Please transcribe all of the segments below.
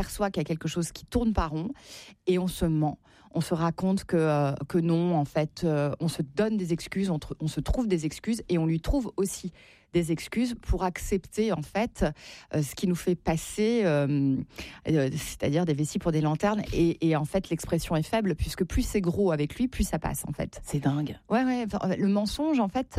perçoit qu'il y a quelque chose qui tourne pas rond et on se ment. On se raconte que non, en fait, on se donne des excuses, on se trouve des excuses et on lui trouve aussi des excuses pour accepter, en fait, ce qui nous fait passer, c'est-à-dire des vessies pour des lanternes. Et en fait, l'expression est faible puisque plus c'est gros avec lui, plus ça passe, en fait. C'est dingue. Ouais, le mensonge, en fait,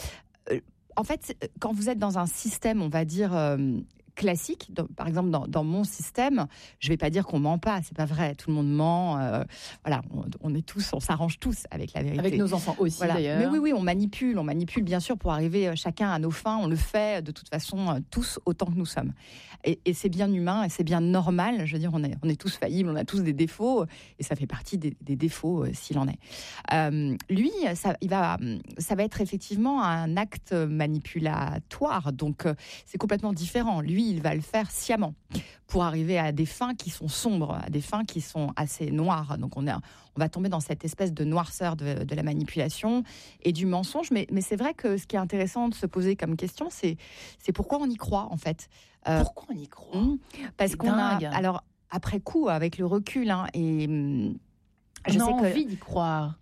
quand vous êtes dans un système, on va dire classique, par exemple dans mon système, je vais pas dire qu'on ment pas, c'est pas vrai, tout le monde ment, voilà, on s'arrange tous avec la vérité. Avec nos enfants aussi, d'ailleurs. Mais oui, on manipule bien sûr pour arriver chacun à nos fins, on le fait de toute façon tous autant que nous sommes. Et c'est bien humain et c'est bien normal, je veux dire, on est tous faillibles, on a tous des défauts et ça fait partie des défauts s'il en est. Lui, ça va être effectivement un acte manipulatoire, donc c'est complètement différent. Lui, il va le faire sciemment pour arriver à des fins qui sont sombres, à des fins qui sont assez noires. Donc on va tomber dans cette espèce de noirceur de la manipulation et du mensonge. Mais c'est vrai que ce qui est intéressant de se poser comme question, c'est pourquoi on y croit, en fait. Pourquoi on y croit Parce qu'on dingue. alors après coup, avec le recul, on a envie d'y croire.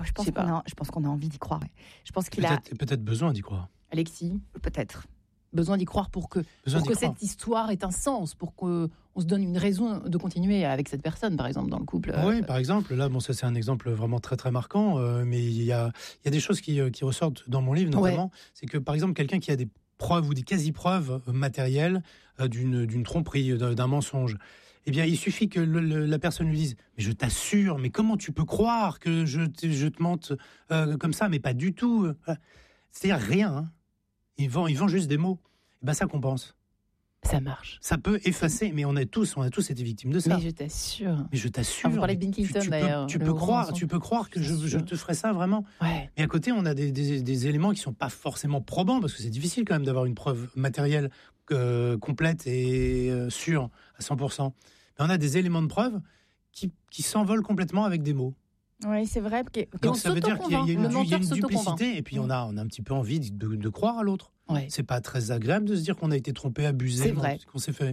Je pense qu'on a envie d'y croire. Ouais. Je pense qu'il peut-être besoin d'y croire. Alexis, peut-être. Besoin d'y croire pour que cette histoire ait un sens, pour qu'on se donne une raison de continuer avec cette personne, par exemple, dans le couple. Oui, par exemple, là, ça c'est un exemple vraiment très très marquant, mais il y a des choses qui ressortent dans mon livre, notamment, c'est que par exemple, quelqu'un qui a des preuves ou des quasi-preuves matérielles d'une tromperie, d'un mensonge, eh bien, il suffit que la personne lui dise « Mais je t'assure, mais comment tu peux croire que je te mente comme ça ?» Mais pas du tout. C'est-à-dire rien, hein. Ils vendent juste des mots. Et ben ça compense. Ça marche. Ça peut effacer, mais on a tous été victimes de ça. Mais je t'assure. Vous parlez de Binkington, d'ailleurs. Tu peux croire que je te ferais ça, vraiment. Ouais. Mais à côté, on a des éléments qui sont pas forcément probants, parce que c'est difficile quand même d'avoir une preuve matérielle complète et sûre à 100%. Mais on a des éléments de preuve qui s'envolent complètement avec des mots. Oui, c'est vrai. Donc ça veut dire qu'il y a une duplicité, et puis on a un petit peu envie de croire à l'autre. Ouais. C'est pas très agréable de se dire qu'on a été trompé, abusé, c'est vrai.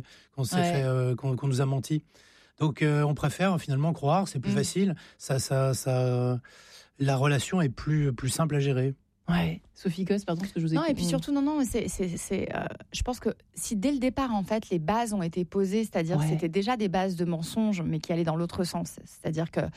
qu'on nous a menti. Donc on préfère finalement croire, c'est plus facile. La relation est plus simple à gérer. Ouais. Sophie Gosse, pardon, ce que je vous ai dit. Non, et puis surtout, je pense que si dès le départ, en fait, les bases ont été posées, c'est-à-dire c'était déjà des bases de mensonges, mais qui allaient dans l'autre sens. C'est-à-dire que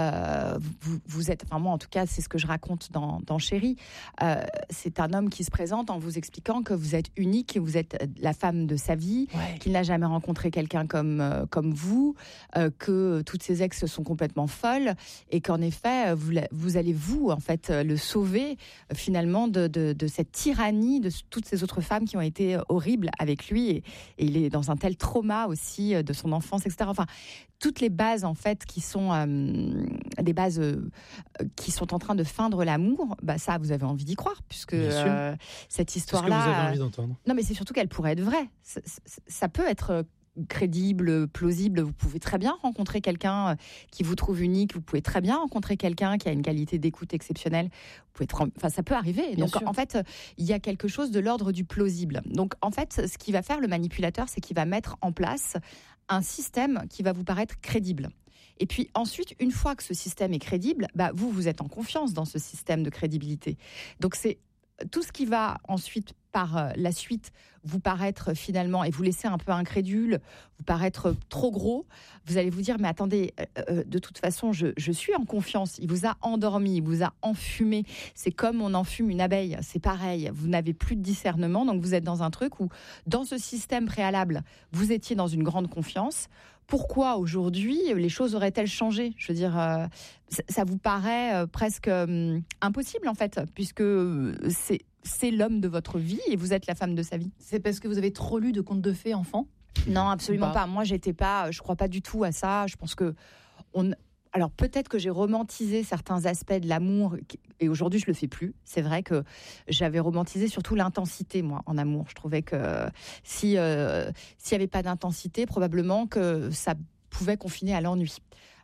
vous êtes, enfin moi en tout cas, c'est ce que je raconte dans Chérie, c'est un homme qui se présente en vous expliquant que vous êtes unique, que vous êtes la femme de sa vie, qu'il n'a jamais rencontré quelqu'un comme vous, que toutes ses ex sont complètement folles, et qu'en effet, vous allez en fait, le sauver finalement de cette tyrannie de toutes ces autres femmes qui ont été horribles avec lui, et il est dans un tel trauma aussi de son enfance, etc. Enfin, toutes les bases en fait qui sont des bases qui sont en train de feindre l'amour, ça vous avez envie d'y croire, puisque cette histoire-là. Qu'est-ce que vous avez envie d'entendre ? Non, mais c'est surtout qu'elle pourrait être vraie. Ça peut être crédible, plausible. Vous pouvez très bien rencontrer quelqu'un qui vous trouve unique. Vous pouvez très bien rencontrer quelqu'un qui a une qualité d'écoute exceptionnelle. Ça peut arriver. Bien Donc, sûr. en fait, il y a quelque chose de l'ordre du plausible. Donc, en fait, ce qu'il va faire le manipulateur, c'est qu'il va mettre en place un système qui va vous paraître crédible. Et puis ensuite, une fois que ce système est crédible, vous êtes en confiance dans ce système de crédibilité. Donc, c'est tout ce qui va ensuite, par la suite, vous paraître finalement, et vous laisser un peu incrédule, vous paraître trop gros, vous allez vous dire, mais attendez, de toute façon, je suis en confiance, il vous a endormi, il vous a enfumé, c'est comme on enfume une abeille, c'est pareil, vous n'avez plus de discernement, donc vous êtes dans un truc où, dans ce système préalable, vous étiez dans une grande confiance. Pourquoi aujourd'hui les choses auraient-elles changé ? Je veux dire, ça vous paraît presque impossible en fait, puisque c'est l'homme de votre vie et vous êtes la femme de sa vie. C'est parce que vous avez trop lu de contes de fées enfants ? Non, absolument pas. Moi, je crois pas du tout à ça. Je pense que alors peut-être que j'ai romantisé certains aspects de l'amour, et aujourd'hui je le fais plus. C'est vrai que j'avais romantisé surtout l'intensité, moi, en amour. Je trouvais que s'il y avait pas d'intensité, probablement que ça pouvait confiner à l'ennui.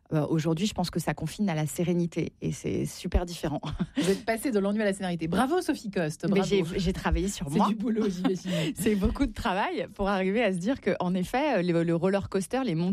Aujourd'hui, je pense que ça confine à la sérénité et c'est super différent. Vous êtes passée de l'ennui à la sérénité. Bravo Sophie Coste. Bravo. Mais j'ai travaillé sur moi. C'est du boulot, j'imagine. C'est beaucoup de travail pour arriver à se dire qu'en effet, le roller coaster, les montées